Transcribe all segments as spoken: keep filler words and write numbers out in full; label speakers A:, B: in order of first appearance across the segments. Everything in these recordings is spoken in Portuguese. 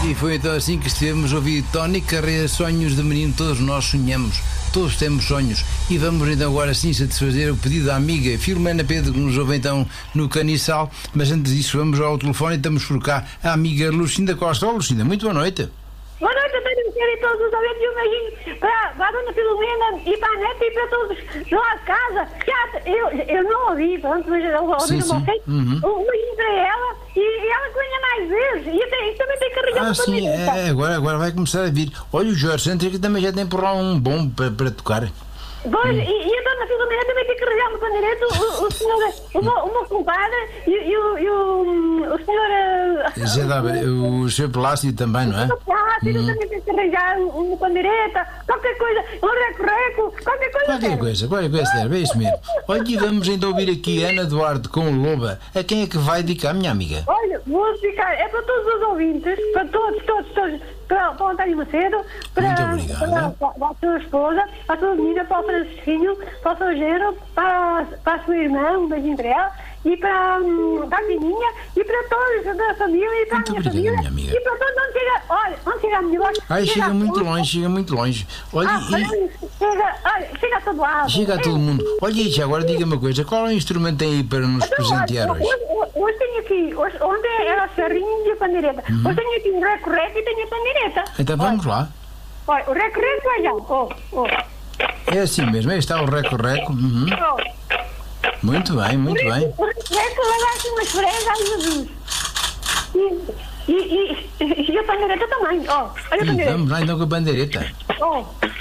A: E foi então assim que estivemos a ouvir Tony Carreira, Sonhos de Menino. Todos nós sonhamos, todos temos sonhos. E vamos então agora sim satisfazer o pedido da amiga Filomena Pedro, que nos ouve então no Caniçal. Mas antes disso vamos ao telefone e estamos por cá a amiga Lucinda Costa. Oh, Lucinda, muito boa noite.
B: Boa noite, António Vieira e todos os ouvintes e um beijinho para, para a dona Filomena e para a neta e para todos de lá de casa. Já, eu, eu não ouvi, pronto, mas eu ouvi no vocês. Uhum. Um beijinho para ela e, e ela que venha mais vezes. E, até, e também tem carregado
A: ah, sim, é, agora, agora vai começar a vir. Olha, o Jorge Santos aqui também já tem por lá um bom para, para tocar.
B: Pois, hum. e, e a dona Filomena também tem que arranjar no pandeirete o, o senhor, o meu, o meu compadre e, e, o, e o, o senhor...
A: Zé da, o senhor Plácido também, não é?
B: O Plácido hum. também tem que arranjar no pandeireta, qualquer coisa, um reco-reco, qualquer coisa.
A: Qualquer serve. coisa, qualquer coisa serve, é isso mesmo. Olha, e vamos então ouvir aqui Ana Duarte com o Loba. A quem é que vai dedicar, minha amiga?
B: Olha, vou dedicar, é para todos os ouvintes, para todos, todos, todos, para, para o António Macedo, para, para, para, para a sua esposa, para a sua menina, para o Francisquinho, para o seu genro, para, para a sua irmã, um beijinho para ela, e para, para a Pininha, e para todos da família, e para
A: muito
B: a minha
A: obrigado,
B: família,
A: minha amiga.
B: e para todos onde chega, olha, onde chega a minha voz.
A: Ai, chega, chega muito longe, chega muito longe. Olha,
B: ah,
A: e...
B: chega, olha, chega a todo lado.
A: Chega a todo mundo. Olha, e agora diga-me uma coisa, qual é o instrumento tem aí para nos então, presentear hoje?
B: Hoje, hoje tenho aqui, hoje, onde era a serrinha e a pandeireta. Uhum. Hoje tenho aqui um reco-reco e tenho a pandeireta.
A: Então vamos
B: olha.
A: lá.
B: Olha, o reco-reco vai já. Oh, oh.
A: É assim mesmo, aí está o reco-reco. Uhum.
B: Oh.
A: Muito bem, muito
B: o
A: bem.
B: O reco leva assim umas fresas, ai Jesus. E, e, e, e a pandeireta também. Oh, olha a pandeireta.
A: Vamos lá então com a bandeireta.
B: Oh.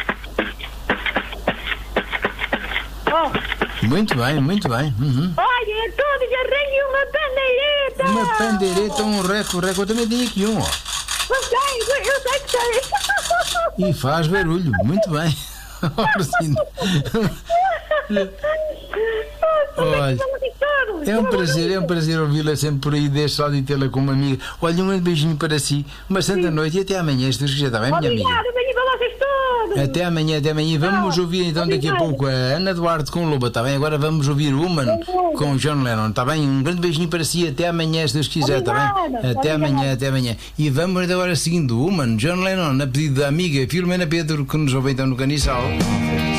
B: Oh.
A: Muito bem, muito bem. Uhum.
B: Olha, todos arranjem uma pandeireta.
A: Uma pandeireta, um reco-reco. Eu também tenho aqui um, ó.
B: Eu sei, eu sei que sei.
A: E faz barulho, muito bem. Olha, é um prazer, é um prazer ouvi-la sempre por aí, desde só de tê-la como amiga. Olha, um beijinho para si, uma santa noite e até amanhã, se Deus quiser, está bem, minha amiga?
B: Obrigada, beijinho para vocês todos.
A: Até amanhã, até amanhã. Vamos ouvir então daqui a pouco a Ana Duarte com o Loba, está bem? Agora vamos ouvir Human com o John Lennon, está bem? Um grande beijinho para si, até amanhã, se Deus quiser, está bem? Até amanhã, até amanhã. E vamos agora seguindo Human, John Lennon, a pedido da amiga Filomena Pedro, que nos ouve então no Caniçal.